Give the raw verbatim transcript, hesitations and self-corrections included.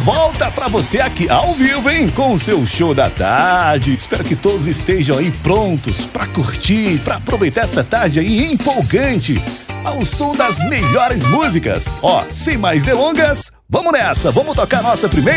volta pra você aqui ao vivo, hein? Com o seu show da tarde. Espero que todos estejam aí prontos pra curtir, pra aproveitar essa tarde aí empolgante, ao som das melhores músicas. Ó, sem mais delongas, vamos nessa, vamos tocar nossa primeira